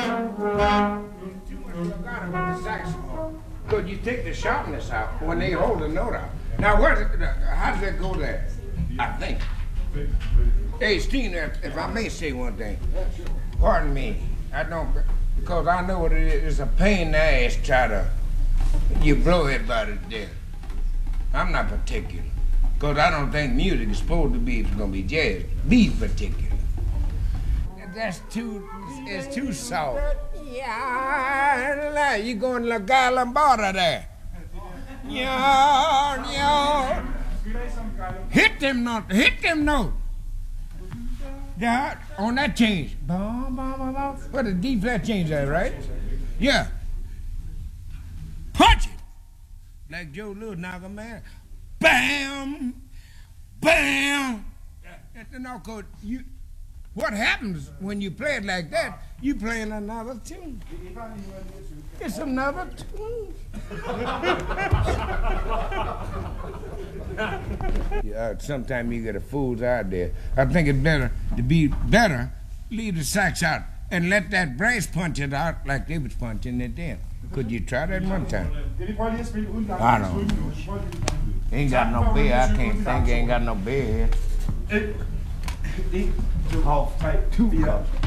Too much legato with the saxophone. Because you take the sharpness out when they hold the note out. Now, how does that go there? I think. Hey, Steve, if I may say one thing, pardon me. I don't, because I know what it is. It's a pain in the ass you blow everybody to death. I'm not particular, because I don't think music is supposed to be, if it's going to be jazz, be particular. It's too soft. Yeah, you going to La Galambada there. Yeah. Hit them notes. Yeah, on that change. What a D flat change that, right? Yeah. Punch it. Like Joe Louis knock a man. Bam! Bam! No, cause what happens when you play it like that, you playing another tune. It's another tune. Sometimes you get a fools out there. I think it's better, leave the sax out and let that brass punch it out like they was punching it then. Could you try that one time? I don't know. Ain't got no beer. I can't think. Ain't got no beer here. 2 cups.